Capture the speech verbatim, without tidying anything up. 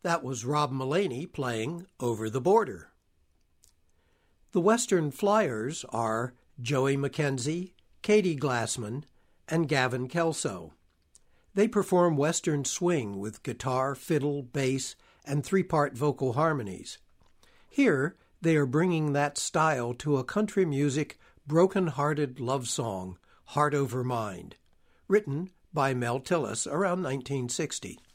That was Rob Mullaney playing Over the Border. The Western Flyers are Joey McKenzie, Katie Glassman, and Gavin Kelso. They perform Western swing with guitar, fiddle, bass, and three-part vocal harmonies. Here, they are bringing that style to a country music, broken-hearted love song, Heart Over Mind, written by Mel Tillis around nineteen sixty.